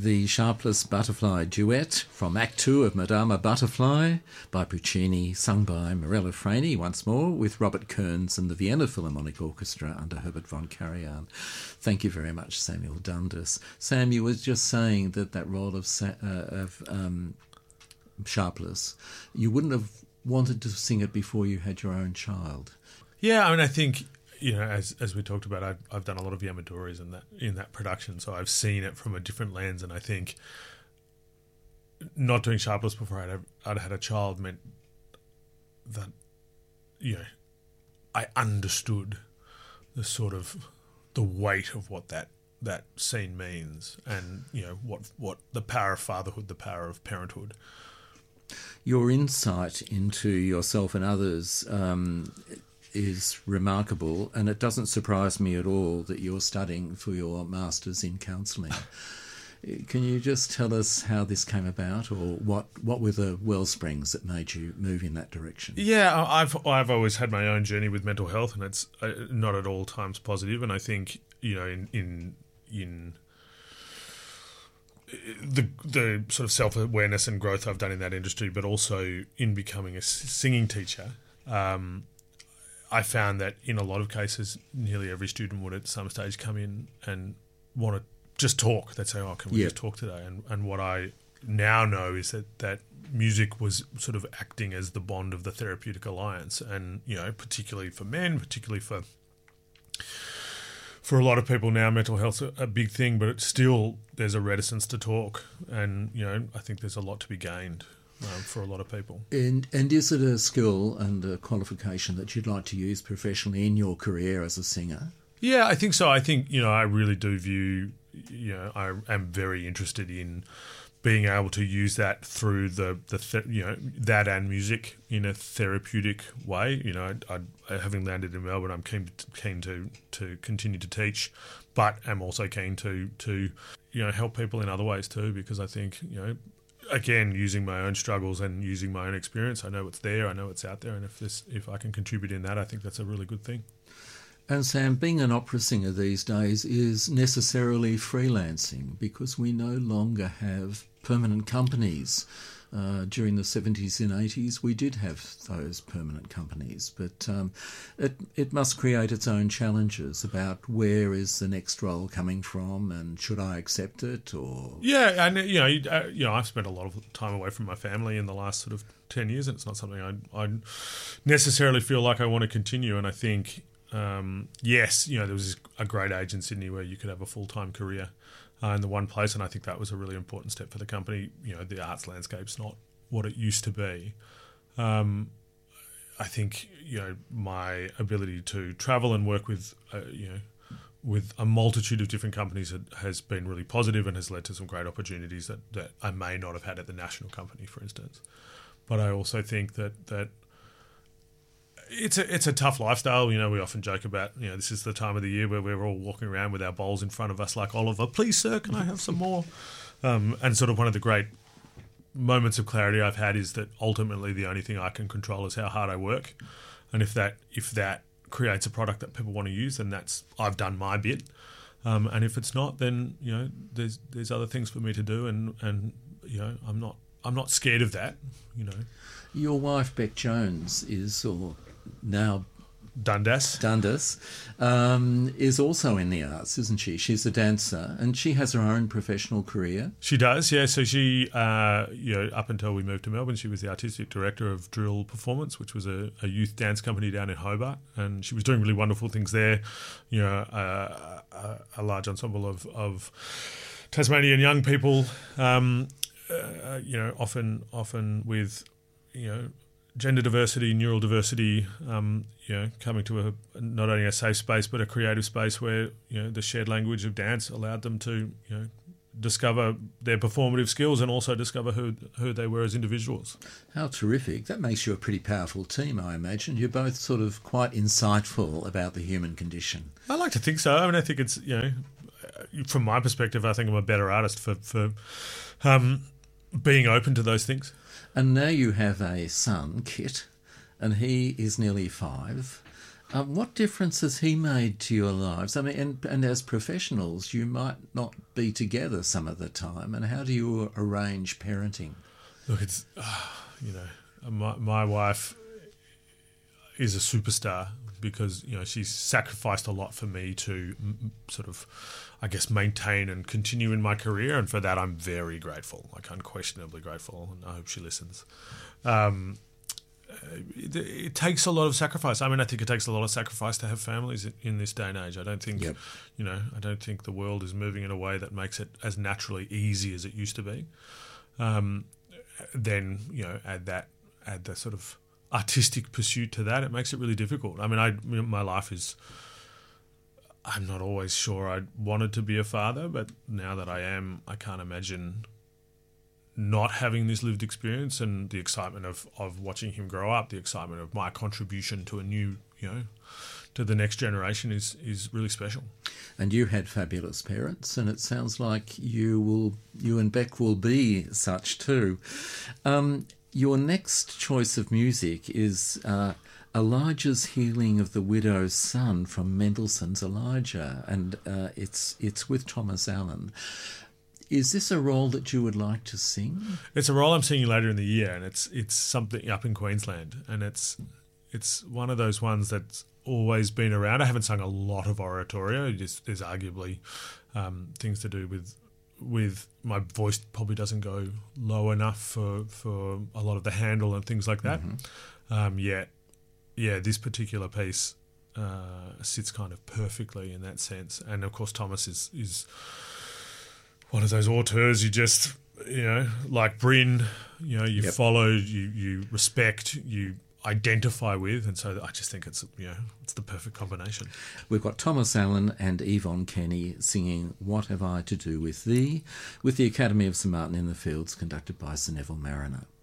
the Sharpless Butterfly duet from Act 2 of Madama Butterfly by Puccini, sung by Morello Freni once more with Robert Kearns and the Vienna Philharmonic Orchestra under Herbert von Karajan. Thank you very much, Samuel Dundas. Sam, you were just saying that role of Sharpless, you wouldn't have wanted to sing it before you had your own child. Yeah, I mean, I think, you know, as we talked about, I've done a lot of Yamadoris in that production, so I've seen it from a different lens, and I think not doing Sharpless before I'd had a child meant that, you know, I understood the sort of the weight of what that scene means, and, you know, what the power of fatherhood, the power of parenthood. Your insight into yourself and others is remarkable, and it doesn't surprise me at all that you're studying for your Masters in Counselling. Can you just tell us how this came about, or what were the wellsprings that made you move in that direction? Yeah, I've always had my own journey with mental health, and it's not at all times positive. And I think, you know, in the sort of self-awareness and growth I've done in that industry, but also in becoming a singing teacher, I found that in a lot of cases, nearly every student would at some stage come in and want to just talk. They'd say, "Oh, can we just talk today?" And what I now know is that music was sort of acting as the bond of the therapeutic alliance, and, you know, particularly for men, particularly for a lot of people now, mental health's a big thing, but it's still, there's a reticence to talk, and, you know, I think there's a lot to be gained for a lot of people. And is it a skill and a qualification that you'd like to use professionally in your career as a singer? Yeah, I think so. I think, you know, I really do view, you know, I am very interested in being able to use that through you know, that and music in a therapeutic way. You know, having landed in Melbourne, I'm keen to continue to teach, but I'm also keen to you know, help people in other ways too, because I think, you know, again, using my own struggles and using my own experience, I know it's there, I know it's out there, and if I can contribute in that, I think that's a really good thing. And Sam, being an opera singer these days is necessarily freelancing, because we no longer have permanent companies. During the 70s and 80s, we did have those permanent companies, but it must create its own challenges about where is the next role coming from, and should I accept it, or... Yeah, and, you know, I've spent a lot of time away from my family in the last sort of 10 years, and it's not something I necessarily feel like I want to continue, and I think... yes, you know, there was a great age in Sydney where you could have a full-time career in the one place, and I think that was a really important step for the company. You know, the arts landscape's not what it used to be. I think, you know, my ability to travel and work with, you know, with a multitude of different companies has been really positive and has led to some great opportunities that I may not have had at the national company, for instance. But I also think that it's a tough lifestyle. You know, we often joke about, you know, this is the time of the year where we're all walking around with our bowls in front of us like Oliver, "Please, sir, can I have some more?" And sort of one of the great moments of clarity I've had is that ultimately the only thing I can control is how hard I work. And if that creates a product that people want to use, then I've done my bit. And if it's not, then, you know, there's other things for me to do, and you know, I'm not scared of that, you know. Your wife, Beck Jones, now Dundas, is also in the arts, isn't she? She's a dancer, and she has her own professional career. She does, yeah. So she, you know, up until we moved to Melbourne, she was the artistic director of Drill Performance, which was a youth dance company down in Hobart, and she was doing really wonderful things there. You know, a large ensemble of Tasmanian young people, you know, often with, you know, gender diversity, neural diversity, you know, coming to not only a safe space but a creative space where, you know, the shared language of dance allowed them to, you know, discover their performative skills and also discover who they were as individuals. How terrific. That makes you a pretty powerful team, I imagine. You're both sort of quite insightful about the human condition. I like to think so. I mean, I think it's, you know, from my perspective, I think I'm a better artist for being open to those things. And now you have a son, Kit, and he is nearly 5. What difference has he made to your lives? I mean, and as professionals, you might not be together some of the time. And how do you arrange parenting? Look, it's my wife is a superstar because she's sacrificed a lot for me to sort of, I guess, maintain and continue in my career, and for that I'm very grateful, like unquestionably grateful, and I hope she listens. It takes a lot of sacrifice. I mean, I think it takes a lot of sacrifice to have families in this day and age. I don't think, I don't think the world is moving in a way that makes it as naturally easy as it used to be. Then add the sort of artistic pursuit to that, it makes it really difficult. I mean, my life is, I'm not always sure I wanted to be a father, but now that I am, I can't imagine not having this lived experience, and the excitement of watching him grow up, the excitement of my contribution to a new, to the next generation is really special. And you had fabulous parents, and it sounds like you and Beck will be such too. Your next choice of music is Elijah's Healing of the Widow's Son from Mendelssohn's Elijah, and it's with Thomas Allen. Is this a role that you would like to sing? It's a role I'm singing later in the year, and it's something up in Queensland, and it's one of those ones that's always been around. I haven't sung a lot of oratorio. There's arguably things to do with my voice probably doesn't go low enough for a lot of the handle and things like that. This particular piece sits kind of perfectly in that sense. And of course, Thomas is one of those auteurs you just, like Bryn, you follow, you respect, you identify with, and so I just think it's the perfect combination. We've got Thomas Allen and Yvonne Kenny singing What Have I to Do With Thee, with the Academy of St Martin in the Fields, conducted by Sir Neville Mariner.